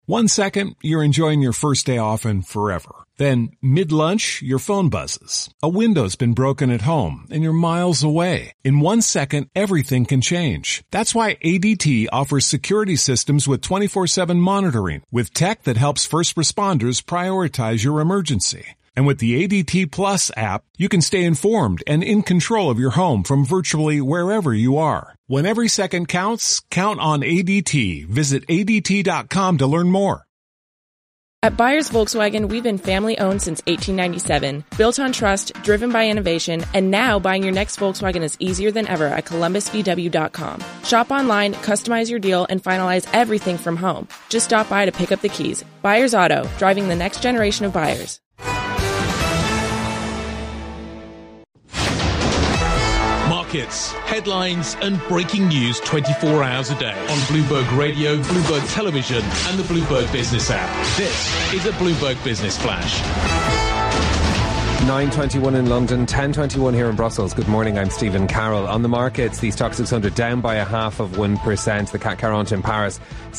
1 second, you're enjoying your first day off and forever. Then, mid-lunch, your phone buzzes. A window's been broken at home, and you're miles away. In 1 second, everything can change. That's why ADT offers security systems with 24/7 monitoring, with tech that helps first responders prioritize your emergency. And with the ADT Plus app, you can stay informed and in control of your home from virtually wherever you are. When every second counts, count on ADT. Visit ADT.com to learn more. At Byers Volkswagen, we've been family-owned since 1897, built on trust, driven by innovation, and now buying your next Volkswagen is easier than ever at ColumbusVW.com. Shop online, customize your deal, and finalize everything from home. Just stop by to pick up the keys. Byers Auto, driving the next generation of buyers. Markets, headlines and breaking news 24 hours a day on Bloomberg Radio, Bloomberg Television and the Bloomberg Business app. This is a Bloomberg Business Flash. 9:21 in London, 10:21 here in Brussels. Good morning, I'm Stephen Carroll. On the markets, the Stoxx 600 down by 0.5%. The CAC 40 in Paris,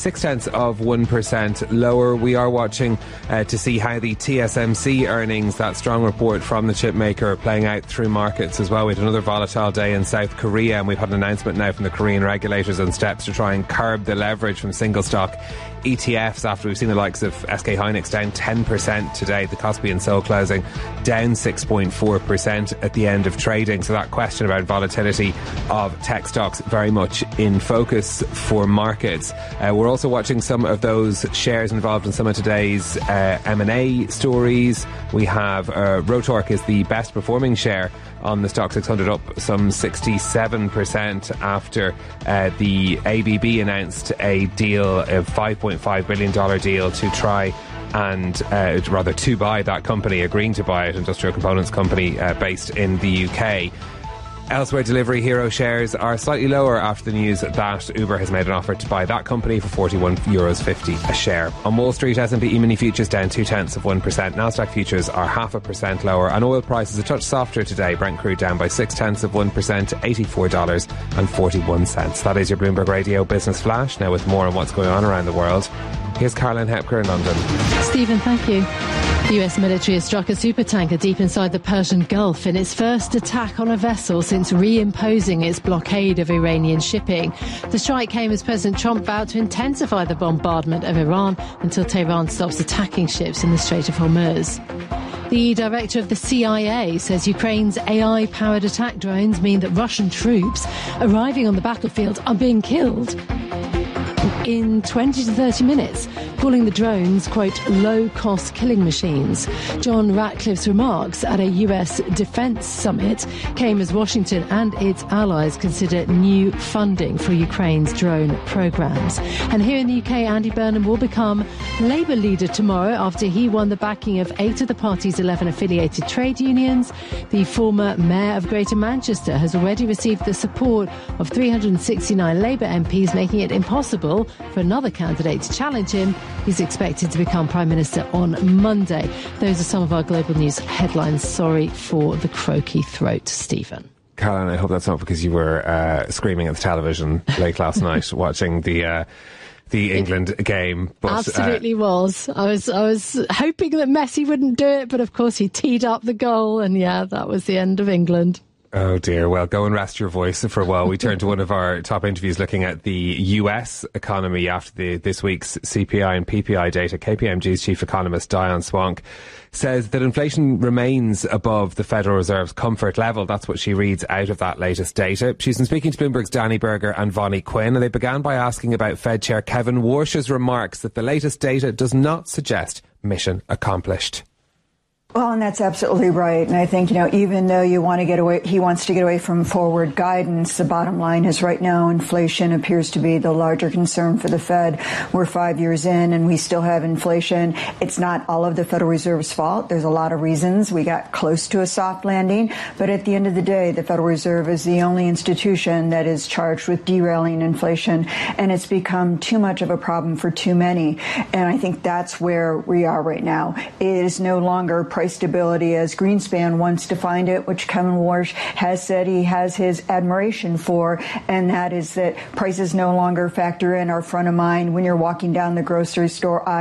0.6% lower. We are watching to see how the TSMC earnings, that strong report from the chip maker, are playing out through markets as well. We had another volatile day in South Korea, and we've had an announcement now from the Korean regulators on steps to try and curb the leverage from single stock ETFs after we've seen the likes of SK Hynix down 10% today. The Kospi and Seoul closing down 6.4% at the end of trading. So that question about volatility of tech stocks very much in focus for markets. We're also watching some of those shares involved in some of today's M&A stories. We have Rotork is the best performing share on the Stoxx 600, up some 67% after the ABB announced a deal, a $5.5 billion deal to try and to buy that company, agreeing to buy it, industrial components company based in the UK. Elsewhere, Delivery Hero shares are slightly lower after the news that Uber has made an offer to buy that company for €41.50 a share. On Wall Street, S&P E-mini futures down 0.2%. Nasdaq futures are 0.5% lower, and oil prices a touch softer today. Brent crude down by 0.6% to $84.41. That is your Bloomberg Radio Business Flash. Now with more on what's going on around the world, here's Caroline Hepker in London. Stephen, thank you. The US military has struck a supertanker deep inside the Persian Gulf in its first attack on a vessel since reimposing its blockade of Iranian shipping. The strike came as President Trump vowed to intensify the bombardment of Iran until Tehran stops attacking ships in the Strait of Hormuz. The director of the CIA says Ukraine's AI-powered attack drones mean that Russian troops arriving on the battlefield are being killed in 20 to 30 minutes, calling the drones, quote, low-cost killing machines. John Ratcliffe's remarks at a US defence summit came as Washington and its allies consider new funding for Ukraine's drone programmes. And here in the UK, Andy Burnham will become Labour leader tomorrow after he won the backing of 8 of the party's 11 affiliated trade unions. The former Mayor of Greater Manchester has already received the support of 369 Labour MPs, making it impossible for another candidate to challenge him. He's expected to become Prime Minister on Monday. Those are some of our global news headlines. Sorry for the croaky throat, Stephen. Caroline, I hope that's not because you were screaming at the television late last night watching the England game. But, absolutely was. I was hoping that Messi wouldn't do it, but of course he teed up the goal, and yeah, that was the end of England. Oh dear. Well, go and rest your voice for a while. We turn to one of our top interviews looking at the US economy after this week's CPI and PPI data. KPMG's chief economist Diane Swonk says that inflation remains above the Federal Reserve's comfort level. That's what she reads out of that latest data. She's been speaking to Bloomberg's Danny Berger and Vonnie Quinn, and they began by asking about Fed Chair Kevin Warsh's remarks that the latest data does not suggest mission accomplished. Well, and that's absolutely right. And I think, even though he wants to get away from forward guidance, the bottom line is right now inflation appears to be the larger concern for the Fed. We're 5 years in and we still have inflation. It's not all of the Federal Reserve's fault. There's a lot of reasons. We got close to a soft landing. But at the end of the day, the Federal Reserve is the only institution that is charged with derailing inflation. And it's become too much of a problem for too many. And I think that's where we are right now. It is no longer price stability as Greenspan once defined it, which Kevin Warsh has said he has his admiration for, and that is that prices no longer factor in, are front of mind when you're walking down the grocery store aisle.